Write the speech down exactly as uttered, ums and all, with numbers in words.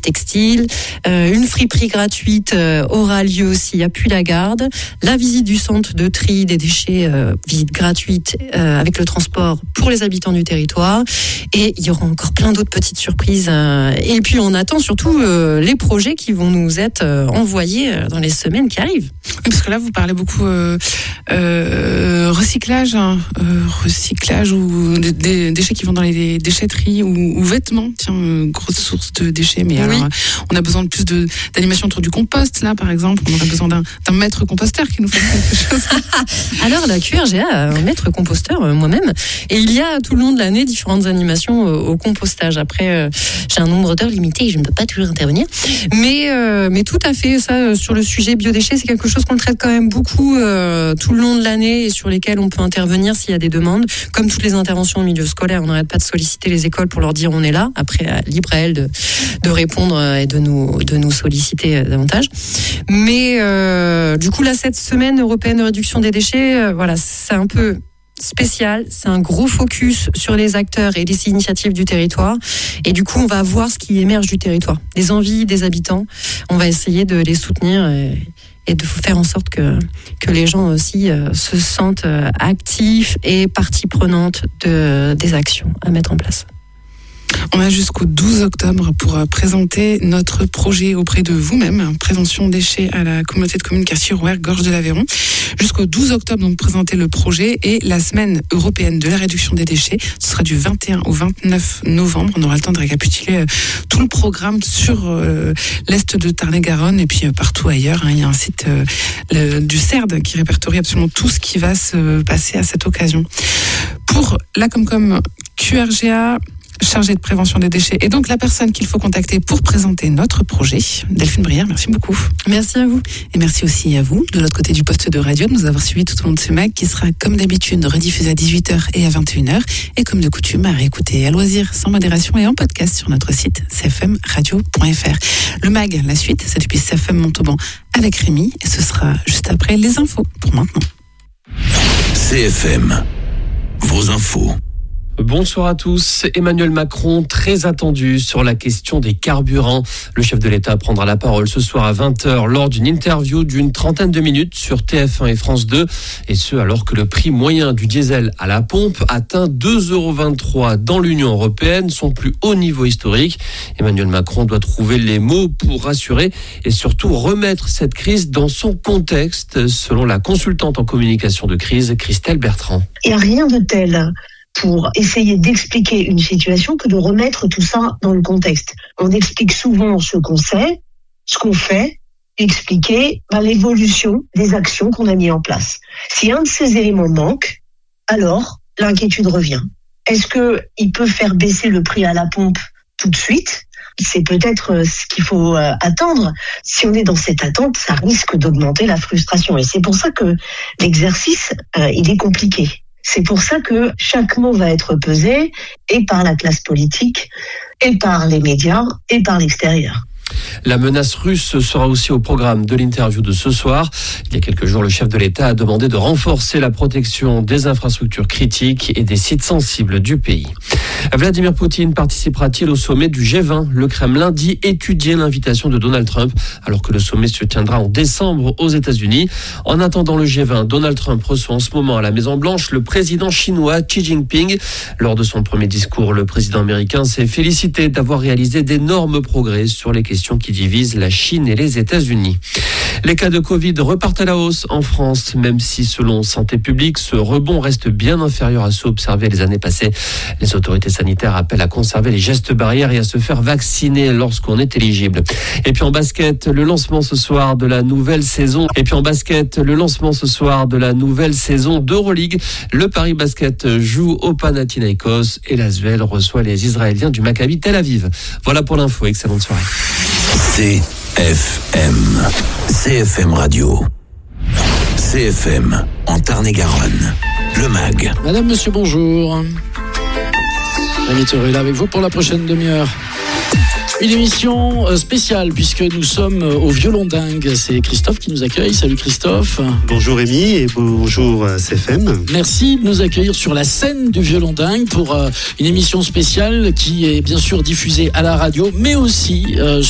textile. Euh, une friperie gratuite euh, aura lieu aussi à Puy-la-Garde. La visite du centre de tri des déchets, euh, visite gratuite euh, avec le transport pour les habitants du territoire. Et il y aura encore plein d'autres petites surprises. Euh, et puis on attend surtout euh, les projets qui vont nous être euh, envoyés dans les semaines qui arrivent. Oui, parce que là, vous parlez beaucoup euh, euh, recyclage, hein, euh, recyclage ou des, des déchets qui vont dans les déchetteries ou, ou vêtements. Tiens, euh, grosse source de déchets. Mais oui. alors, on a besoin de plus de, d'animation autour du compost, là, par exemple. On aurait besoin d'un, d'un maître composteur qui nous fasse quelque chose. Alors, la Q R G A a un maître composteur, euh, moi-même. Et il y a tout le long de l'année différentes animations euh, au compostage. Après, euh, j'ai un nombre d'heures limité et je ne peux pas toujours intervenir. Mais, euh, mais tout à fait, ça, euh, sur le sujet biodéchets, c'est quelque chose qu'on traite quand même beaucoup euh, tout le long de l'année et sur lesquels on peut intervenir s'il y a des demandes. Comme toutes les interventions au milieu scolaire, on n'arrête pas de solliciter les écoles pour leur dire on est là. Après, euh, libre à elles de, de répondre et de nous, de nous solliciter euh, davantage. Mais euh, du coup, là, cette semaine européenne de réduction des déchets, euh, voilà, c'est un peu spécial, c'est un gros focus sur les acteurs et les initiatives du territoire. Et du coup, on va voir ce qui émerge du territoire, des envies des habitants. On va essayer de les soutenir et, et de faire en sorte que, que les gens aussi euh, se sentent euh, actifs et partie prenante de, des actions à mettre en place. On a jusqu'au douze octobre pour présenter notre projet auprès de vous-même, prévention déchets à la communauté de communes Quartier-Rouergue, Gorge de l'Aveyron. Jusqu'au douze octobre, donc, présenter le projet et la semaine européenne de la réduction des déchets. Ce sera du vingt et un au vingt-neuf novembre. On aura le temps de récapituler tout le programme sur euh, l'est de Tarn-et-Garonne et puis euh, partout ailleurs. Hein. Il y a un site euh, le, du C E R D qui répertorie absolument tout ce qui va se passer à cette occasion. Pour la Comcom Q R G A, chargée de prévention des déchets, et donc la personne qu'il faut contacter pour présenter notre projet, Delphine Brière, merci beaucoup. Merci à vous. Et merci aussi à vous, de l'autre côté du poste de radio, de nous avoir suivis tout au long de ce mag qui sera, comme d'habitude, rediffusé à dix-huit heures et à vingt et une heures, et comme de coutume, à réécouter à loisir, sans modération et en podcast sur notre site c f m radio point f r. Le mag, la suite, c'est depuis C F M Montauban avec Rémi, et ce sera juste après les infos, pour maintenant. C F M, vos infos. Bonsoir à tous. Emmanuel Macron, très attendu sur la question des carburants. Le chef de l'État prendra la parole ce soir à vingt heures lors d'une interview d'une trentaine de minutes sur T F un et France deux. Et ce, alors que le prix moyen du diesel à la pompe atteint deux euros vingt-trois dans l'Union européenne, son plus haut niveau historique. Emmanuel Macron doit trouver les mots pour rassurer et surtout remettre cette crise dans son contexte, selon la consultante en communication de crise, Christelle Bertrand. Il n'y a rien de tel pour essayer d'expliquer une situation que de remettre tout ça dans le contexte. On explique souvent ce qu'on sait, ce qu'on fait, expliquer bah, l'évolution des actions qu'on a mis en place. Si un de ces éléments manque, alors l'inquiétude revient. Est-ce qu'il peut faire baisser le prix à la pompe tout de suite ? C'est peut-être ce qu'il faut euh, attendre. Si on est dans cette attente, ça risque d'augmenter la frustration. Et c'est pour ça que l'exercice, euh, il est compliqué. C'est pour ça que chaque mot va être pesé, et par la classe politique, et par les médias, et par l'extérieur. La menace russe sera aussi au programme de l'interview de ce soir. Il y a quelques jours, le chef de l'État a demandé de renforcer la protection des infrastructures critiques et des sites sensibles du pays. Vladimir Poutine participera-t-il au sommet du G vingt ? Le Kremlin dit étudier l'invitation de Donald Trump, alors que le sommet se tiendra en décembre aux États-Unis. En attendant le G vingt, Donald Trump reçoit en ce moment à la Maison-Blanche le président chinois Xi Jinping. Lors de son premier discours, le président américain s'est félicité d'avoir réalisé d'énormes progrès sur les questions qui divisent la Chine et les États-Unis. Les cas de Covid repartent à la hausse en France, même si selon Santé publique, ce rebond reste bien inférieur à ceux observés les années passées. Les autorités sanitaires appellent à conserver les gestes barrières et à se faire vacciner lorsqu'on est éligible. Et puis en basket, le lancement ce soir de la nouvelle saison. Et puis en basket, le lancement ce soir de la nouvelle saison d'Euroleague. Le Paris Basket joue au Panathinaikos et l'Asvel reçoit les Israéliens du Maccabi Tel Aviv. Voilà pour l'info. Excellente soirée. C F M, C F M Radio, C F M en Tarn-et-Garonne, le mag. Madame, monsieur, bonjour. Rémi Thierry est là avec vous pour la prochaine demi-heure. Une émission spéciale puisque nous sommes au Violon Dingue. C'est Christophe qui nous accueille. Salut Christophe. Bonjour Rémi et bonjour C F M. Merci de nous accueillir sur la scène du Violon Dingue pour une émission spéciale qui est bien sûr diffusée à la radio mais aussi euh,